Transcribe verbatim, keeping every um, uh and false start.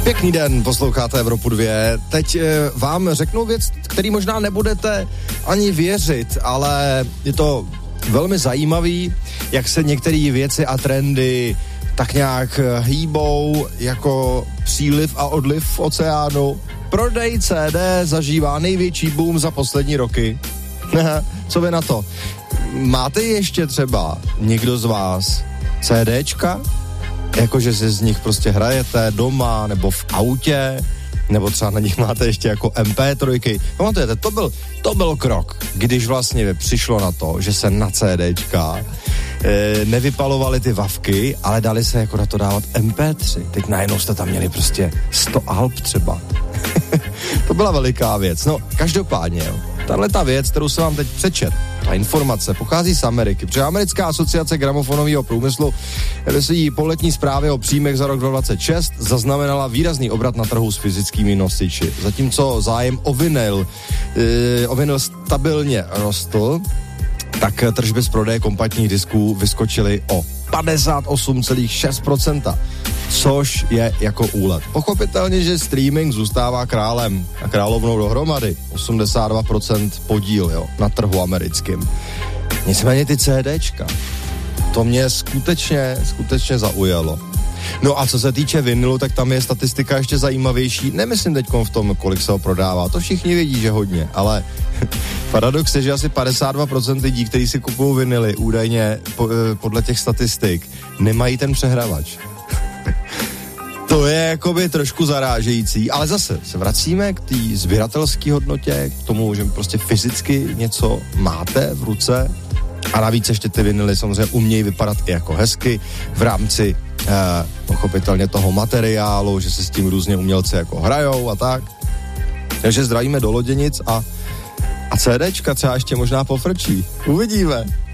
Pěkný den, posloucháte Evropu dvě. Teď e, vám řeknu věc, který možná nebudete ani věřit, ale je to velmi zajímavý, jak se některé věci a trendy tak nějak hýbou jako příliv a odliv v oceánu. Prodej C D zažívá největší boom za poslední roky. Co vy na to? Máte ještě třeba někdo z vás CDčka? Jakože si z nich prostě hrajete doma nebo v autě, nebo třeba na nich máte ještě jako em pé tři. Pamatujete, to byl, to byl krok, když vlastně přišlo na to, že se na CDčka e, nevypalovaly ty vavky, ale dali se jako na to dávat em pé tři. Teď najednou jste tam měli prostě sto alb třeba. To byla veliká věc. No, každopádně, jo. Tahle ta věc, kterou jsem vám teď přečet, ta informace pochází z Ameriky, protože Americká asociace gramofonového průmyslu ve své poletní zprávě o příjmech za rok dva tisíce dvacet šest zaznamenala výrazný obrat na trhu s fyzickými nosiči. Zatímco zájem o vinyl, e, o vinyl stabilně rostl, tak tržby z prodeje kompaktních disků vyskočily o padesát osm celá šest procenta, což je jako úlet. Pochopitelně, že streaming zůstává králem a královnou dohromady. osmdesát dva procent podíl, jo, na trhu americkým. Nicméně ty CDčka, to mě skutečně, skutečně zaujalo. No a co se týče vinilu, tak tam je statistika ještě zajímavější. Nemyslím teďkom v tom, kolik se ho prodává, to všichni vědí, že hodně, ale paradox je, že asi padesát dva procent lidí, kteří si kupují vinily, údajně po, podle těch statistik, nemají ten přehrávač. To je jakoby trošku zarážející, ale zase se vracíme k té sběratelské hodnotě, k tomu, že prostě fyzicky něco máte v ruce a navíc ještě ty vinily samozřejmě umějí vypadat i jako hezky v rámci eh, pochopitelně toho materiálu, že se s tím různě umělci jako hrajou a tak. Takže zdravíme do Loděnic a, a CDčka třeba ještě možná pofrčí. Uvidíme.